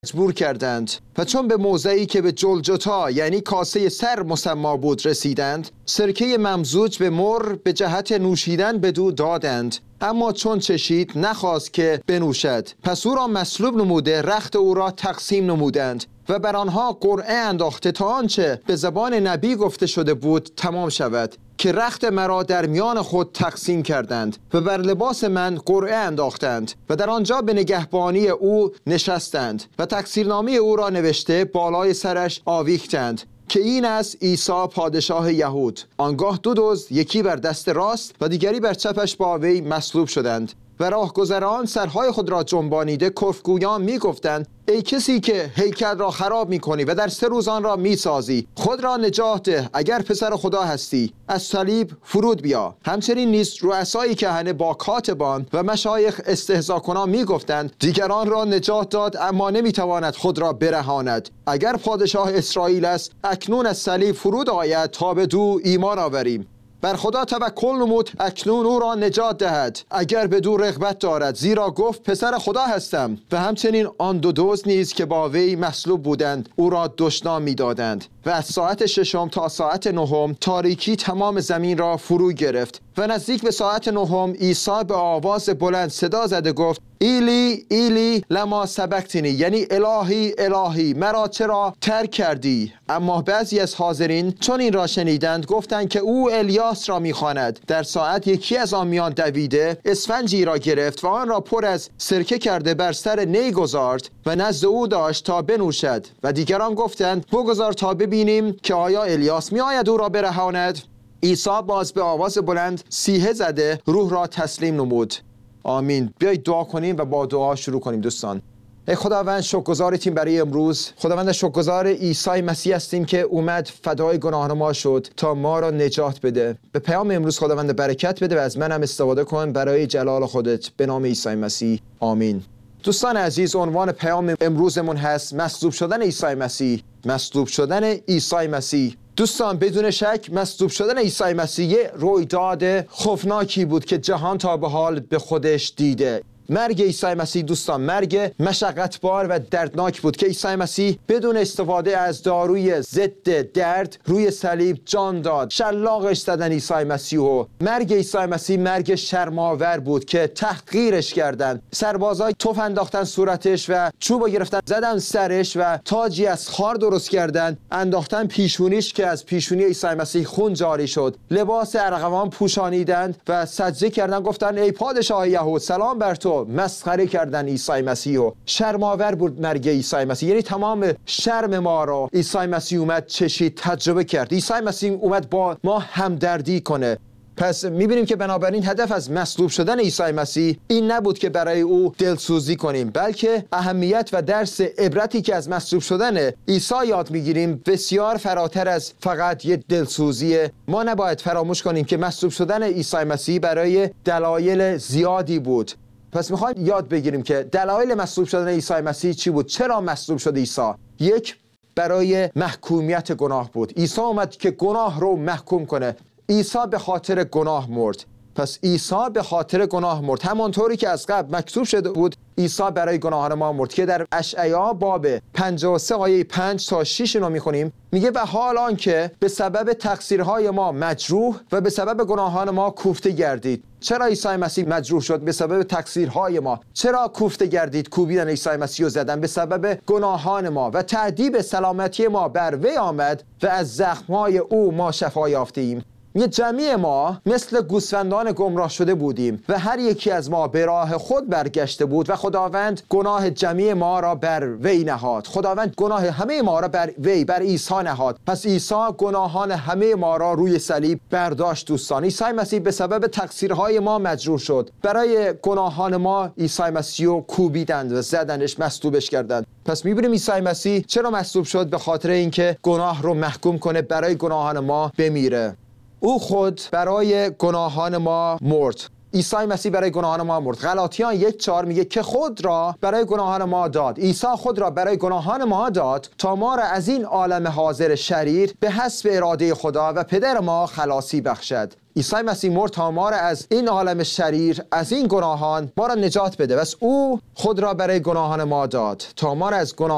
مجبور کردند و چون به موضعی که به جلجتا یعنی کاسه سر مسما بود رسیدند، سرکه ممزوج به مر به جهت نوشیدن بدو دادند، اما چون چشید نخواست که بنوشد. پس او را مصلوب نموده رخت او را تقسیم نمودند و بر آنها قرعه انداخته تا آنچه به زبان نبی گفته شده بود تمام شود، که رخت مرا در میان خود تقسیم کردند و بر لباس من قرعه انداختند و در آنجا به نگهبانی او نشستند و تقصیرنامه او را نوشته بالای سرش آویختند که این است عیسی پادشاه یهود. آنگاه دو دزد، یکی بر دست راست و دیگری بر چپش با وی مصلوب شدند و راهگذران سرهای خود را جنبانیده کفرگویان می گفتند: ای کسی که هیکل را خراب می کنی و در 3 روز آن را می سازی، خود را نجات ده. اگر پسر خدا هستی از صلیب فرود بیا. همچنین نیز رؤسای کهنه با کاتبان و مشایخ استهزا کنان می گفتند: دیگران را نجات داد اما نمی تواند خود را برهاند. اگر پادشاه اسرائیل است اکنون از صلیب فرود آید تا به دو ایمان آوریم. بر خدا توکل نمود اکنون او را نجات دهد اگر به دو رغبت دارد، زیرا گفت پسر خدا هستم. و همچنین آن دو دزد نیز که با وی مصلوب بودند او را دشنام می‌دادند. و از ساعت 6 تا ساعت 9 تاریکی تمام زمین را فرو گرفت و نزدیک به ساعت 9 عیسی به آواز بلند صدا زده گفت: ایلی ایلی لما سبقتنی، یعنی الهی الهی مرا چرا ترک کردی؟ اما بعضی از حاضرین چون این را شنیدند گفتند که او الیاس را می‌خواند. در ساعت یکی از آن میان دویده اسفنجی را گرفت و آن را پر از سرکه کرده بر سر نی گذارد و نزد او داشت تا بنوشد. و دیگران گفتند: بگذار تا ببینیم که آیا الیاس می‌آید او را برهاند. عیسی باز به آواز بلند صیحه زده روح را تسلیم نمود. آمین. بیایید دعا کنیم و با دعا شروع کنیم. دوستان، ای خداوند شکرگزارتیم برای امروز. خداوند شکرگزار عیسی مسیح هستیم که اومد فدای گناهان ما شد تا ما را نجات بده. به پیام امروز خداوند برکت بده و از من هم استفاده کن برای جلال خودت، به نام عیسی مسیح. آمین. دوستان عزیز، عنوان پیام امروزمون هست مصلوب شدن عیسی مسیح. مصلوب شدن عیسی مسیح. دوستان، بدون شک مصلوب شدن عیسی مسیح رویداد خوفناکی بود که جهان تا به حال به خودش دیده. مرگ عیسی مسیح دوستان مرگ مشقتبار و دردناک بود که عیسی مسیح بدون استفاده از داروی ضد درد روی صلیب جان داد. شلاقش زدن عیسی مسیح و مرگ عیسی مسیح مرگ شرم‌آور بود که تحقیرش کردند. سربازای تف انداختن صورتش و چوب گرفتن زدن سرش و تاجی از خار درست کردند انداختن پیشونیش که از پیشونی عیسی مسیح خون جاری شد. لباس ارغوان پوشانیدند و سجده کردند، گفتند: ای پادشاه یهود سلام بر تو. مسخره کردن عیسی مسیح و شرم‌آور بود مرگ عیسی مسیح. یعنی تمام شرم ما را عیسی مسیح اومد چشید، تجربه کرد. عیسی مسیح اومد با ما همدردی کنه. پس می‌بینیم که بنابراین هدف از مصلوب شدن عیسی مسیح این نبود که برای او دلسوزی کنیم، بلکه اهمیت و درس عبرتی که از مصلوب شدن عیسی یاد می‌گیریم بسیار فراتر از فقط یه دلسوزیه. ما نباید فراموش کنیم که مصلوب شدن عیسی مسیح برای دلایل زیادی بود. پس میخوایم یاد بگیریم که دلایل مصلوب شدن عیسی مسیح چی بود. چرا مصلوب شد عیسی؟ یک، برای محکومیت گناه بود. عیسی اومد که گناه رو محکوم کنه. عیسی به خاطر گناه مرد. پس عیسی به خاطر گناه مرد، همانطوری که از قبل مکتوب شده بود عیسی برای گناهان ما مرد که در اشعیا باب 53 آیه 5 تا 6 رو میخونیم. میگه: و حال آنکه به سبب تقصیرهای ما مجروح و به سبب گناهان ما کوفته گردید. چرا عیسی مسیح مجروح شد؟ به سبب تقصیرهای ما. چرا کوفته گردید؟ کوبیدن عیسی مسیح رو زدن. به سبب گناهان ما و تأدیب سلامتی ما بر وی آمد و از زخم‌های او ما شفا یافتیم. یه جمعی ما مثل گوسفندان گمراه شده بودیم و هر یکی از ما به راه خود برگشته بود و خداوند گناه جمعی ما را بر وی نهاد. خداوند گناه همه ما را بر وی، بر عیسی نهاد. پس عیسی گناهان همه ما را روی صلیب برداشت. دوستان، عیسی مسیح به سبب تقصیرهای ما مجروح شد. برای گناهان ما عیسی مسیح رو کوبیدند و زدنش، مصلوبش کردند. پس می‌بینیم عیسی مسیح چرا مصلوب شد؟ به خاطر اینکه گناه رو محکوم کنه، برای گناهان ما بمیره. او خود برای گناهان ما مرد. عیسی مسیح برای گناهان ما مرد. غلاطیان 1:4 میگه که خود را برای گناهان ما داد. عیسی خود را برای گناهان ما داد تا ما را از این عالم حاضر شریر به حسب اراده خدا و پدر ما خلاصی بخشد. عیسی مسیح مرد تا ما را از این عالم شریر، از این گناهان ما را نجات بده. بس او خود را برای گناهان ما داد تا ما را از گناه